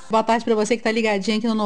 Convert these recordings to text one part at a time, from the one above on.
Boa tarde para você que está ligadinho aqui no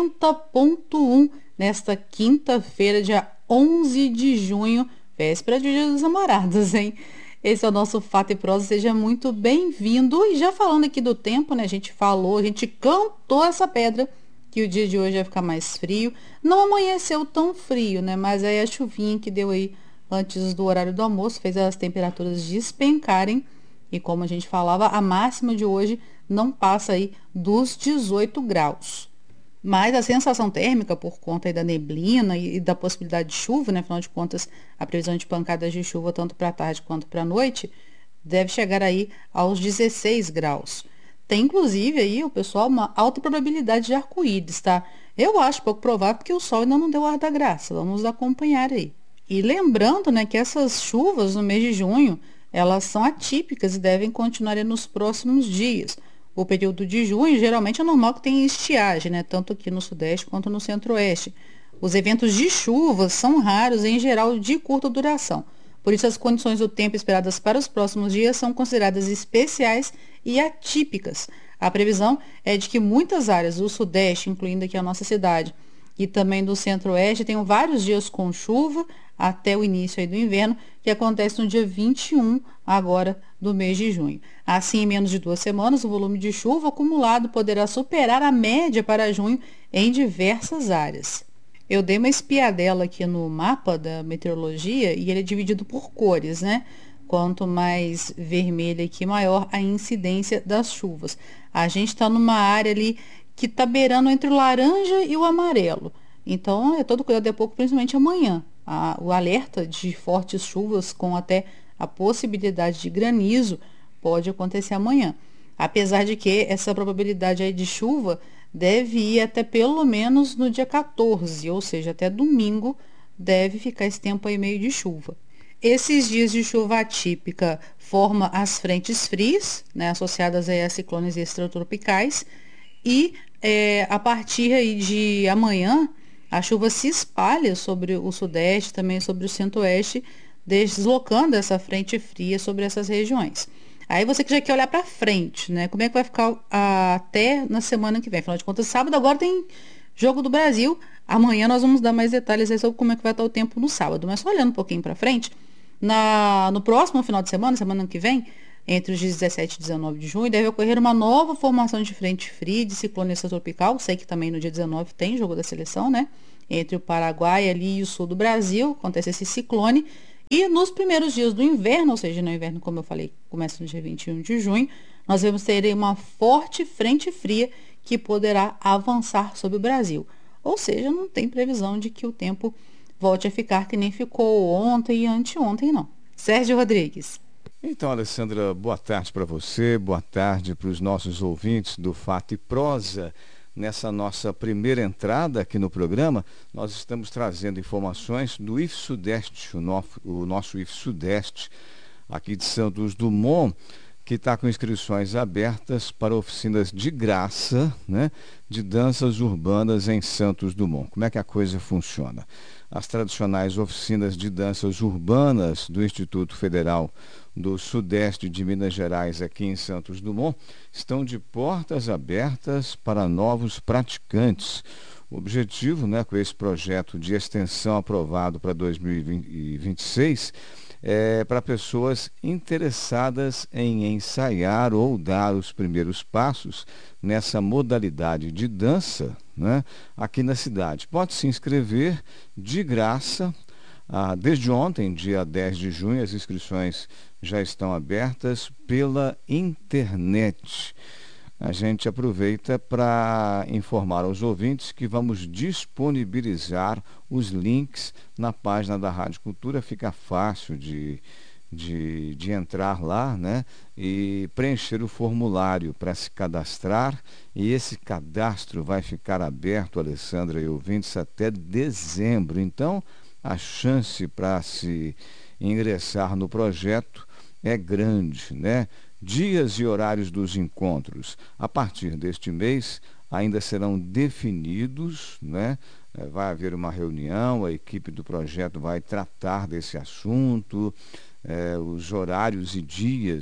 90.1 nesta quinta-feira, dia 11 de junho, véspera de Dia dos Namorados, hein? Esse é o nosso Fato e Prosa, seja muito bem-vindo. E já falando aqui do tempo, né? A gente falou, a gente cantou essa pedra que o dia de hoje vai ficar mais frio. Não amanheceu tão frio, né? Mas aí a chuvinha que deu aí antes do horário do almoço fez as temperaturas despencarem. E como a gente falava, a máxima de hoje não passa aí dos 18 graus. Mas a sensação térmica, por conta aí da neblina e da possibilidade de chuva, né? Afinal de contas, a previsão de pancadas de chuva, tanto para a tarde quanto para a noite, deve chegar aí aos 16 graus. Tem, inclusive, aí, o pessoal, uma alta probabilidade de arco-íris, tá? Eu acho pouco provável porque o sol ainda não deu ar da graça. Vamos acompanhar aí. E lembrando, né, que essas chuvas no mês de junho, elas são atípicas e devem continuar aí nos próximos dias. O período de junho geralmente é normal que tenha estiagem, né, tanto aqui no Sudeste quanto no Centro-Oeste. Os eventos de chuva são raros e, em geral, de curta duração. Por isso, as condições do tempo esperadas para os próximos dias são consideradas especiais e atípicas. A previsão é de que muitas áreas do Sudeste, incluindo aqui a nossa cidade, e também do Centro-Oeste, tenham vários dias com chuva até o início aí do inverno, que acontece no dia 21 agora do mês de junho. Assim, em menos de 2 semanas, o volume de chuva acumulado poderá superar a média para junho em diversas áreas. Eu dei uma espiadela aqui no mapa da meteorologia e ele é dividido por cores, né? Quanto mais vermelho aqui, maior a incidência das chuvas. A gente está numa área ali que está beirando entre o laranja e o amarelo. Então, é todo cuidado de pouco, principalmente amanhã. O alerta de fortes chuvas com até a possibilidade de granizo pode acontecer amanhã. Apesar de que essa probabilidade aí de chuva deve ir até pelo menos no dia 14, ou seja, até domingo deve ficar esse tempo aí meio de chuva. Esses dias de chuva atípica formam as frentes frias, né, associadas aí a ciclones extratropicais, e a partir aí de amanhã, a chuva se espalha sobre o sudeste, também sobre o centro-oeste, deslocando essa frente fria sobre essas regiões. Aí você que já quer olhar para frente, né? Como é que vai ficar até na semana que vem? Afinal de contas, sábado agora tem Jogo do Brasil. Amanhã nós vamos dar mais detalhes aí sobre como é que vai estar o tempo no sábado. Mas só olhando um pouquinho para frente, no próximo final de semana, semana que vem, entre os dias 17 e 19 de junho, deve ocorrer uma nova formação de frente fria de ciclone extratropical. Sei que também no dia 19 tem jogo da seleção, né? Entre o Paraguai ali e o sul do Brasil, acontece esse ciclone. E nos primeiros dias do inverno, ou seja, no inverno, como eu falei, começa no dia 21 de junho, nós vamos ter uma forte frente fria que poderá avançar sobre o Brasil. Ou seja, não tem previsão de que o tempo volte a ficar que nem ficou ontem e anteontem, não. Sérgio Rodrigues. Então, Alessandra, boa tarde para você, boa tarde para os nossos ouvintes do Fato e Prosa. Nessa nossa primeira entrada aqui no programa, nós estamos trazendo informações do IF-Sudeste, o nosso IF-Sudeste, aqui de Santos Dumont, que está com inscrições abertas para oficinas de graça, né, de danças urbanas em Santos Dumont. Como é que a coisa funciona? As tradicionais oficinas de danças urbanas do Instituto Federal do Sudeste de Minas Gerais, aqui em Santos Dumont, estão de portas abertas para novos praticantes. O objetivo, né, com esse projeto de extensão aprovado para 2026 é para pessoas interessadas em ensaiar ou dar os primeiros passos nessa modalidade de dança, né, aqui na cidade. Pode se inscrever de graça. Desde ontem, dia 10 de junho, as inscrições já estão abertas pela internet. A gente aproveita para informar aos ouvintes que vamos disponibilizar os links na página da Rádio Cultura. Fica fácil de entrar lá, né, e preencher o formulário para se cadastrar. E esse cadastro vai ficar aberto, Alessandra e ouvintes, até dezembro. Então, a chance para se ingressar no projeto é grande, né? Dias e horários dos encontros, a partir deste mês, ainda serão definidos, né? Vai haver uma reunião, a equipe do projeto vai tratar desse assunto, os horários e dias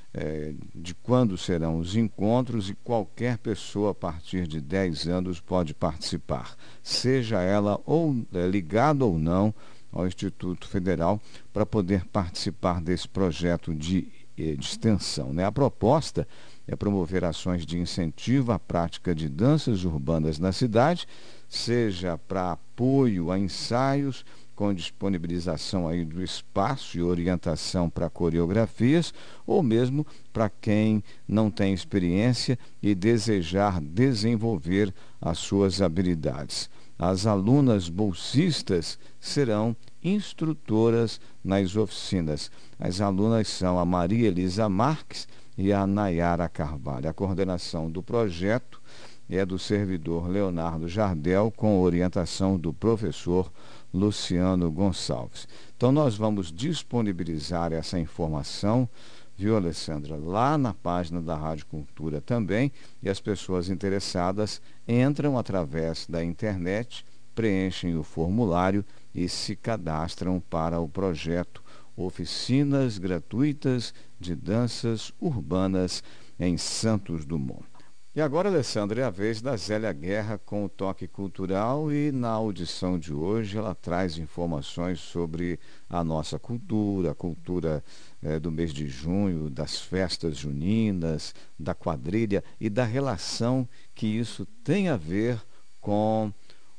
de quando serão os encontros, e qualquer pessoa a partir de 10 anos pode participar, seja ela ligada ou não ao Instituto Federal, para poder participar desse projeto de extensão, né? A proposta é promover ações de incentivo à prática de danças urbanas na cidade, seja para apoio a ensaios, com disponibilização aí do espaço e orientação para coreografias, ou mesmo para quem não tem experiência e desejar desenvolver as suas habilidades. As alunas bolsistas serão instrutoras nas oficinas. As alunas são a Maria Elisa Marques e a Nayara Carvalho. A coordenação do projeto é do servidor Leonardo Jardel, com orientação do professor Luciano Gonçalves. Então nós vamos disponibilizar essa informação, viu, Alessandra, lá na página da Rádio Cultura também, e as pessoas interessadas entram através da internet, preenchem o formulário e se cadastram para o projeto Oficinas Gratuitas de Danças Urbanas em Santos Dumont. E agora, Alessandra, é a vez da Zélia Guerra com o Toque Cultural, e na audição de hoje ela traz informações sobre a nossa cultura, a cultura do mês de junho, das festas juninas, da quadrilha e da relação que isso tem a ver com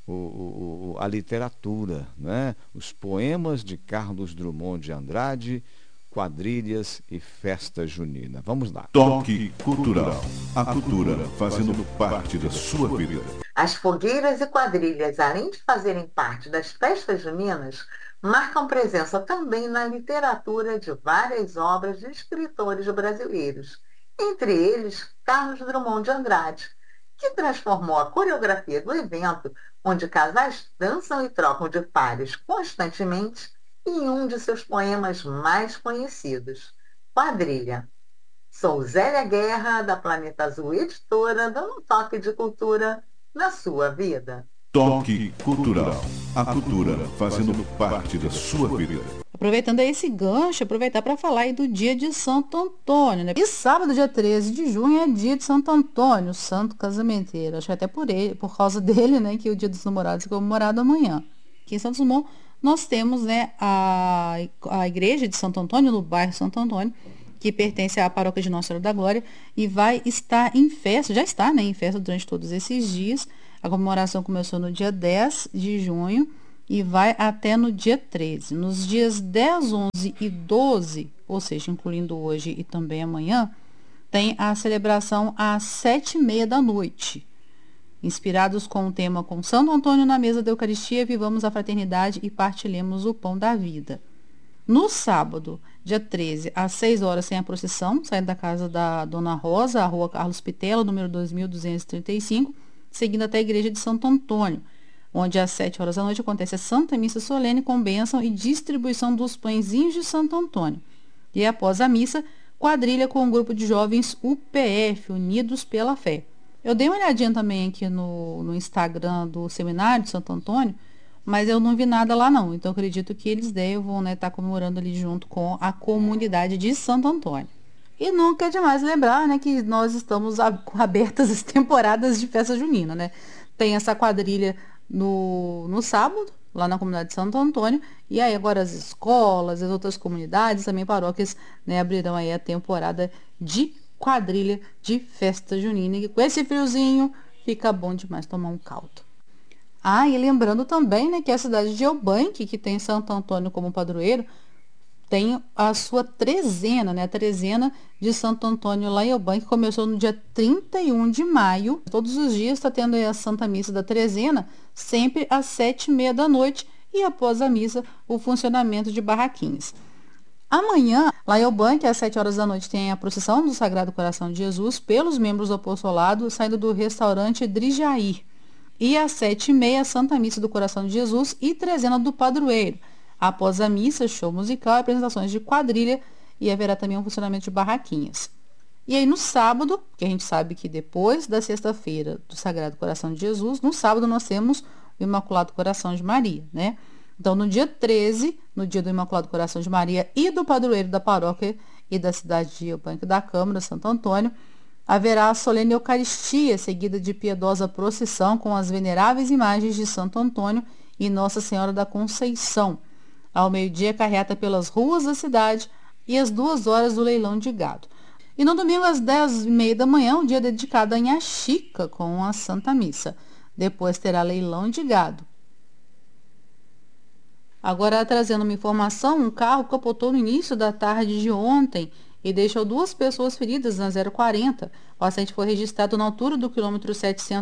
a literatura, né? Os poemas de Carlos Drummond de Andrade, quadrilhas e festa junina. Vamos lá. Toque Cultural. A cultura fazendo parte da sua vida. As fogueiras e quadrilhas, além de fazerem parte das festas juninas, marcam presença também na literatura de várias obras de escritores brasileiros, entre eles Carlos Drummond de Andrade, que transformou a coreografia do evento, onde casais dançam e trocam de pares constantemente, em um de seus poemas mais conhecidos, Quadrilha. Sou Zélia Guerra, da Planeta Azul Editora, dando um toque de cultura na sua vida. Toque Cultural. A cultura fazendo parte da sua vida. Aproveitando aí esse gancho, aproveitar para falar aí do dia de Santo Antônio, né? E sábado, dia 13 de junho, é dia de Santo Antônio, santo casamenteiro. Acho que até por causa dele, né, que o dia dos namorados é comemorado amanhã. Aqui em Santos Dumont, nós temos, né, a igreja de Santo Antônio, no bairro Santo Antônio, que pertence à paróquia de Nossa Senhora da Glória, e vai estar em festa, já está, né, em festa durante todos esses dias. A comemoração começou no dia 10 de junho e vai até no dia 13. Nos dias 10, 11 e 12, ou seja, incluindo hoje e também amanhã, tem a celebração às 7h30 da noite. Inspirados com o tema Com Santo Antônio na mesa da Eucaristia, vivamos a fraternidade e partilhemos o pão da vida. No sábado, dia 13, às 6 horas, tem a procissão, saindo da casa da Dona Rosa, a rua Carlos Pitela, número 2235, seguindo até a igreja de Santo Antônio, onde às 7 horas da noite acontece a Santa Missa Solene com bênção e distribuição dos pãezinhos de Santo Antônio. E após a missa, quadrilha com um grupo de jovens UPF, Unidos pela Fé. Eu dei uma olhadinha também aqui no Instagram do Seminário de Santo Antônio, mas eu não vi nada lá não. Então, acredito que eles devam, né, estar comemorando ali junto com a comunidade de Santo Antônio. E nunca é demais lembrar, né, que nós estamos abertas as temporadas de festa junina, né? Tem essa quadrilha no sábado, lá na comunidade de Santo Antônio, e aí agora as escolas, as outras comunidades, também paróquias, né, abrirão aí a temporada de quadrilha de festa junina, e com esse friozinho fica bom demais tomar um caldo. Ah, e lembrando também, né, que a cidade de Eubank, que tem Santo Antônio como padroeiro, tem a sua trezena, né, a trezena de Santo Antônio lá em Eubank, que começou no dia 31 de maio. Todos os dias está tendo aí a Santa Missa da trezena, sempre às 7h30 da noite, e após a missa, o funcionamento de barraquinhas. Amanhã, lá em Eubank, às 7 horas da noite, tem a procissão do Sagrado Coração de Jesus pelos membros do apostolado, saindo do restaurante Drijair. E às 7h30, a Santa Missa do Coração de Jesus e trezena do padroeiro. Após a missa, show musical e apresentações de quadrilha, e haverá também um funcionamento de barraquinhas. E aí no sábado, que a gente sabe que depois da sexta-feira do Sagrado Coração de Jesus, no sábado nós temos o Imaculado Coração de Maria, né? Então, no dia 13, no dia do Imaculado Coração de Maria e do padroeiro da paróquia, e da cidade de Eubank da Câmara, Santo Antônio, haverá a solene Eucaristia, seguida de piedosa procissão com as veneráveis imagens de Santo Antônio e Nossa Senhora da Conceição. Ao meio-dia, carreata pelas ruas da cidade e às 2 horas do leilão de gado. E no domingo, às 10h30 da manhã, um dia dedicado a Inhaxica, com a Santa Missa. Depois terá leilão de gado. Agora, trazendo uma informação, um carro capotou no início da tarde de ontem e deixou 2 pessoas feridas na 040. O acidente foi registrado na altura do quilômetro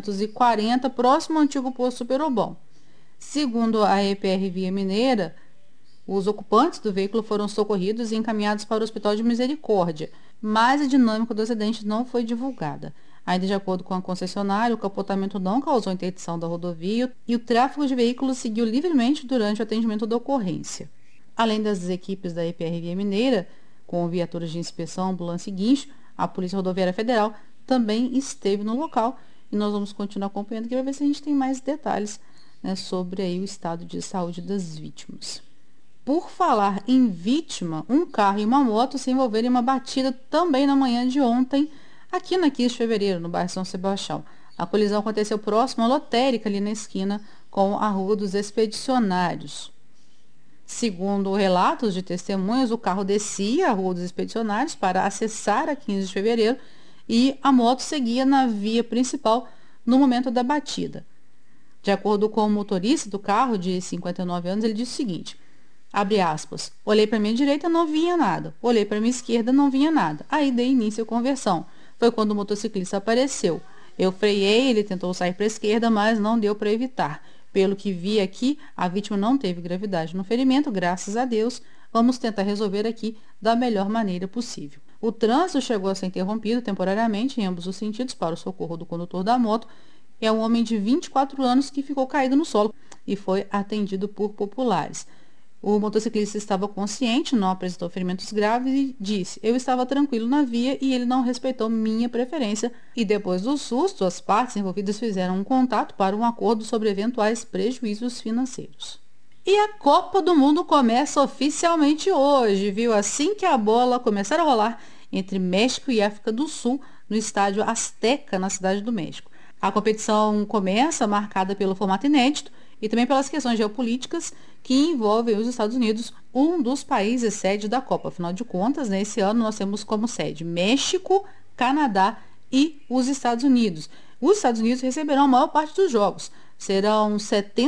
740, próximo ao antigo posto Superobom. Segundo a EPR Via Mineira, os ocupantes do veículo foram socorridos e encaminhados para o Hospital de Misericórdia, mas a dinâmica do acidente não foi divulgada. Ainda de acordo com a concessionária, o capotamento não causou interdição da rodovia e o tráfego de veículos seguiu livremente durante o atendimento da ocorrência. Além das equipes da EPR Via Mineira, com viaturas de inspeção, ambulância e guincho, a Polícia Rodoviária Federal também esteve no local e nós vamos continuar acompanhando aqui para ver se a gente tem mais detalhes, né, sobre aí o estado de saúde das vítimas. Por falar em vítima, um carro e uma moto se envolveram em uma batida também na manhã de ontem, aqui na 15 de fevereiro, no bairro São Sebastião. A colisão aconteceu próximo à lotérica, ali na esquina com a Rua dos Expedicionários. Segundo relatos de testemunhas, o carro descia a Rua dos Expedicionários para acessar a 15 de fevereiro e a moto seguia na via principal no momento da batida. De acordo com o motorista do carro, de 59 anos, ele disse o seguinte: abre aspas, olhei para minha direita, não vinha nada. Olhei para minha esquerda, não vinha nada. Aí dei início à conversão. Foi quando o motociclista apareceu. Eu freiei, ele tentou sair para a esquerda, mas não deu para evitar. Pelo que vi aqui, a vítima não teve gravidade no ferimento, graças a Deus. Vamos tentar resolver aqui da melhor maneira possível. O trânsito chegou a ser interrompido temporariamente em ambos os sentidos para o socorro do condutor da moto. É um homem de 24 anos que ficou caído no solo e foi atendido por populares. O motociclista estava consciente, não apresentou ferimentos graves e disse: eu estava tranquilo na via e ele não respeitou minha preferência. E depois do susto, as partes envolvidas fizeram um contato para um acordo sobre eventuais prejuízos financeiros. E a Copa do Mundo começa oficialmente hoje, viu? Assim que a bola começar a rolar entre México e África do Sul, no estádio Azteca, na Cidade do México. A competição começa marcada pelo formato inédito e também pelas questões geopolíticas que envolvem os Estados Unidos, um dos países sede da Copa. Afinal de contas, nesse ano nós temos como sede México, Canadá e os Estados Unidos. Os Estados Unidos receberão a maior parte dos jogos. Serão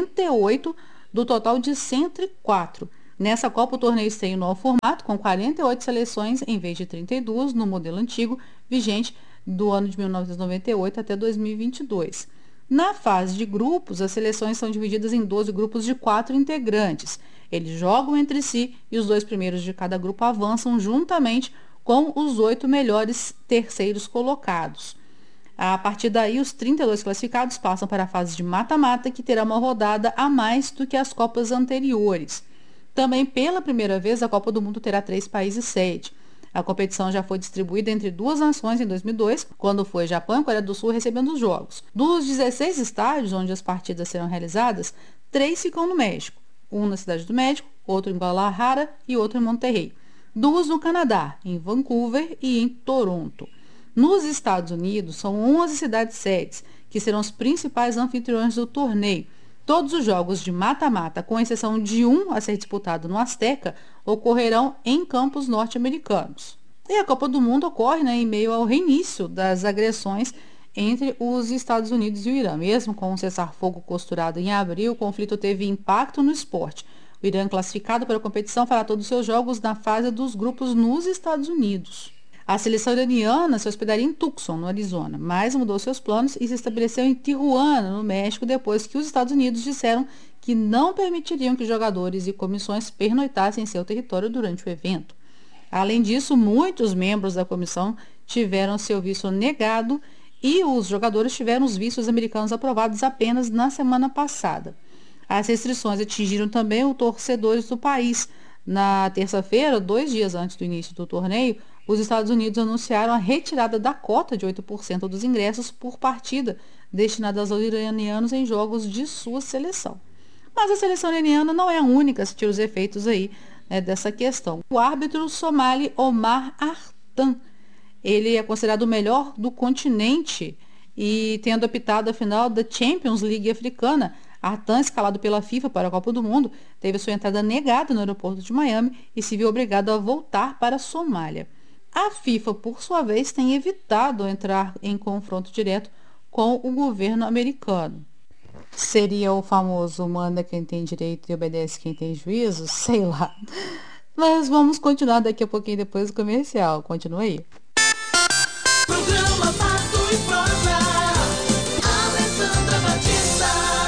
78 do total de 104. Nessa Copa, o torneio tem um novo formato, com 48 seleções em vez de 32, no modelo antigo, vigente do ano de 1998 até 2022. Na fase de grupos, as seleções são divididas em 12 grupos de 4 integrantes. Eles jogam entre si e os 2 primeiros de cada grupo avançam juntamente com os 8 melhores terceiros colocados. A partir daí, os 32 classificados passam para a fase de mata-mata, que terá uma rodada a mais do que as Copas anteriores. Também, pela primeira vez, a Copa do Mundo terá 3 países sede. A competição já foi distribuída entre 2 nações em 2002, quando foi Japão e Coreia do Sul recebendo os jogos. Dos 16 estádios onde as partidas serão realizadas, 3 ficam no México. Um na Cidade do México, outro em Guadalajara e outro em Monterrey. 2 no Canadá, em Vancouver e em Toronto. Nos Estados Unidos, são 11 cidades sedes, que serão os principais anfitriões do torneio. Todos os jogos de mata-mata, com exceção de um a ser disputado no Azteca, ocorrerão em campos norte-americanos. E a Copa do Mundo ocorre, em meio ao reinício das agressões entre os Estados Unidos e o Irã. Mesmo com um cessar-fogo costurado em abril, o conflito teve impacto no esporte. O Irã, classificado para a competição, fará todos os seus jogos na fase dos grupos nos Estados Unidos. A seleção iraniana se hospedaria em Tucson, no Arizona, mas mudou seus planos e se estabeleceu em Tijuana, no México, depois que os Estados Unidos disseram que não permitiriam que jogadores e comissões pernoitassem em seu território durante o evento. Além disso, muitos membros da comissão tiveram seu visto negado e os jogadores tiveram os vistos americanos aprovados apenas na semana passada. As restrições atingiram também os torcedores do país. Na terça-feira, 2 dias antes do início do torneio, os Estados Unidos anunciaram a retirada da cota de 8% dos ingressos por partida destinadas aos iranianos em jogos de sua seleção. Mas a seleção iraniana não é a única a sentir os efeitos aí dessa questão. O árbitro somali Omar Artan, ele é considerado o melhor do continente e tendo apitado a final da Champions League africana. Artan, escalado pela FIFA para a Copa do Mundo, teve sua entrada negada no aeroporto de Miami e se viu obrigado a voltar para a Somália. A FIFA, por sua vez, tem evitado entrar em confronto direto com o governo americano. Seria o famoso manda quem tem direito e obedece quem tem juízo? Sei lá. Mas vamos continuar daqui a pouquinho depois do comercial. Continua aí. Programa Fato e Prosa. Alessandra Batista.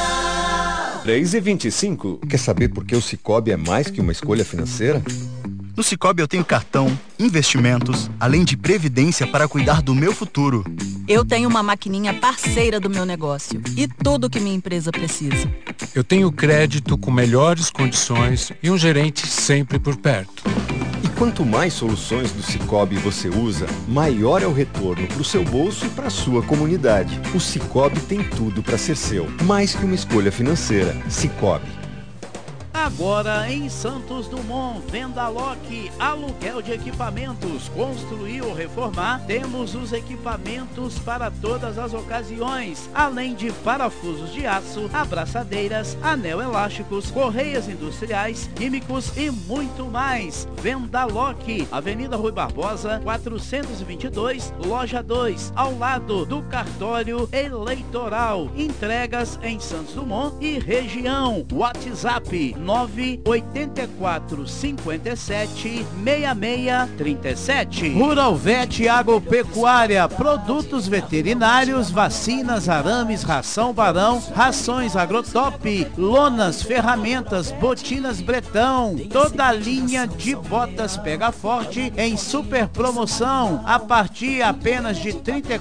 3h25. Quer saber por que o Sicoob é mais que uma escolha financeira? No Sicoob eu tenho cartão, investimentos, além de previdência para cuidar do meu futuro. Eu tenho uma maquininha parceira do meu negócio e tudo que minha empresa precisa. Eu tenho crédito com melhores condições e um gerente sempre por perto. E quanto mais soluções do Sicoob você usa, maior é o retorno para o seu bolso e para a sua comunidade. O Sicoob tem tudo para ser seu, mais que uma escolha financeira. Sicoob. Agora em Santos Dumont, Vendaloc, aluguel de equipamentos, construir ou reformar, temos os equipamentos para todas as ocasiões, além de parafusos de aço, abraçadeiras, anel elásticos, correias industriais, químicos e muito mais. Vendaloc, Avenida Rui Barbosa, 422, Loja 2, ao lado do cartório eleitoral. Entregas em Santos Dumont e região. WhatsApp 984 57 66 37. Rural Vet Agropecuária, produtos veterinários, vacinas, arames, ração Barão, rações Agrotop, lonas, ferramentas, botinas Bretão, toda a linha de botas Pega Forte em super promoção a partir apenas de R$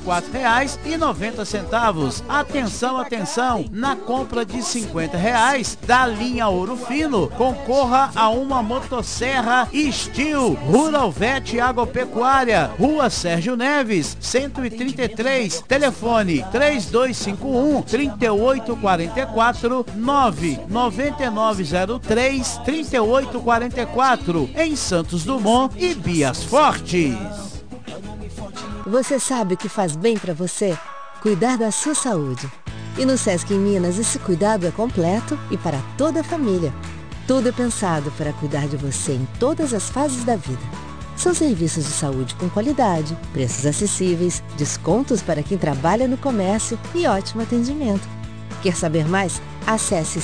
34,90. Atenção, atenção, na compra de R$ 50 da linha Ouro Fino, concorra a uma motosserra Steel. Rural Vet Agropecuária, Rua Sérgio Neves, 133, telefone 3251-3844, 99903-3844, em Santos Dumont e Bias Fortes. Você sabe o que faz bem para você? Cuidar da sua saúde. E no Sesc em Minas, esse cuidado é completo e para toda a família. Tudo é pensado para cuidar de você em todas as fases da vida. São serviços de saúde com qualidade, preços acessíveis, descontos para quem trabalha no comércio e ótimo atendimento. Quer saber mais? Acesse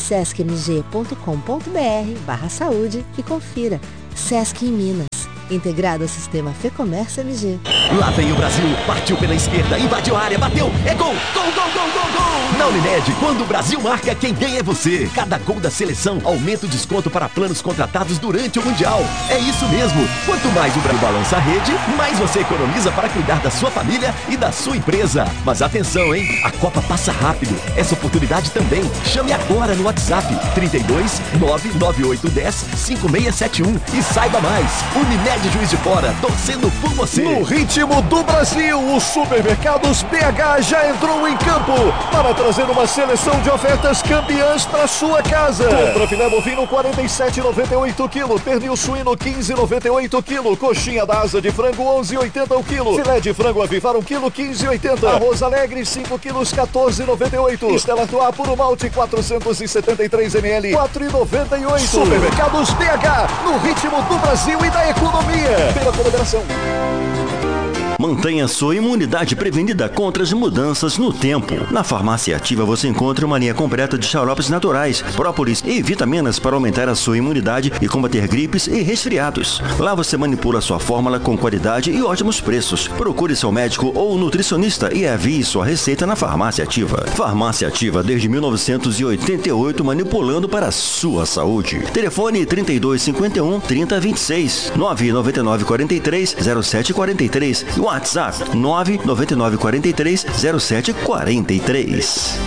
sescmg.com.br/saúde e confira. Sesc em Minas, integrado ao sistema Fecomércio MG. Lá vem o Brasil, partiu pela esquerda, invadiu a área, bateu, é gol! Gol, gol, gol, gol, gol! Na Unimed, quando o Brasil marca, quem ganha é você. Cada gol da seleção aumenta o desconto para planos contratados durante o Mundial. É isso mesmo. Quanto mais o Brasil balança a rede, mais você economiza para cuidar da sua família e da sua empresa. Mas atenção, hein? A Copa passa rápido. Essa oportunidade também. Chame agora no WhatsApp 32 99810 5671 e saiba mais. Unimed Juiz de Fora, torcendo por você. No ritmo do Brasil, o Supermercados BH já entrou em campo para trazer uma seleção de ofertas campeãs para sua casa. Compra filé bovino 47,98 kg, pernil suíno 15,98 kg, coxinha da asa de frango 11,80 o quilo, filé de frango avivar 1 kg 15,80, arroz alegre 5 kg 14,98, Stella Artois puro malte 473 ml 4,98. Supermercados BH, no ritmo do Brasil e da economia. Pela colaboração. Mantenha sua imunidade prevenida contra as mudanças no tempo. Na Farmácia Ativa você encontra uma linha completa de xaropes naturais, própolis e vitaminas para aumentar a sua imunidade e combater gripes e resfriados. Lá você manipula sua fórmula com qualidade e ótimos preços. Procure seu médico ou nutricionista e envie sua receita na Farmácia Ativa. Farmácia Ativa desde 1988, manipulando para a sua saúde. Telefone 3251 3026 999 43 0743. WhatsApp 99943 0743.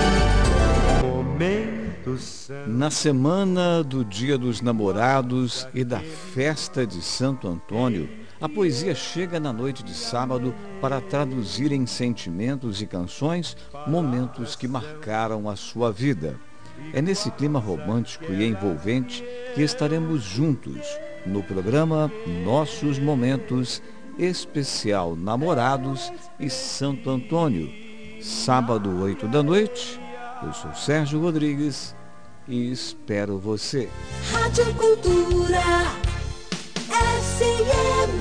Na semana do Dia dos Namorados e da festa de Santo Antônio, a poesia chega na noite de sábado para traduzir em sentimentos e canções momentos que marcaram a sua vida. É nesse clima romântico e envolvente que estaremos juntos no programa Nossos Momentos Especial Namorados e Santo Antônio, sábado 8 da noite. Eu sou Sérgio Rodrigues e espero você. Rádio Cultura FM.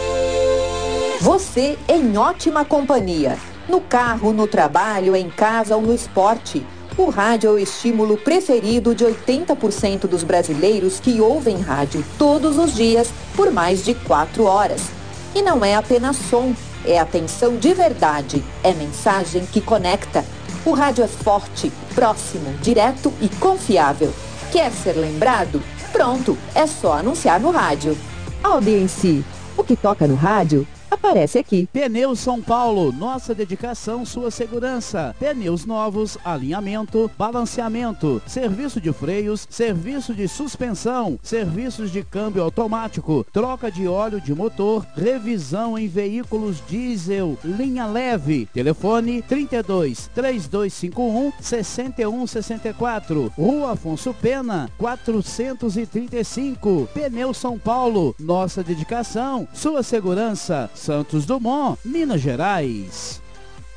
Você em ótima companhia. No carro, no trabalho, em casa ou no esporte. O rádio é o estímulo preferido de 80% dos brasileiros que ouvem rádio todos os dias por mais de 4 horas. E não é apenas som, é atenção de verdade, é mensagem que conecta. O rádio é forte, próximo, direto e confiável. Quer ser lembrado? Pronto, é só anunciar no rádio. Audiência, o que toca no rádio aparece aqui. Pneus São Paulo, nossa dedicação, sua segurança. Pneus novos, alinhamento, balanceamento, serviço de freios, serviço de suspensão, serviços de câmbio automático, troca de óleo de motor, revisão em veículos diesel, linha leve. Telefone 32 3251 6164. Rua Afonso Pena, 435. Pneus São Paulo, nossa dedicação, sua segurança. Santos Dumont, Minas Gerais.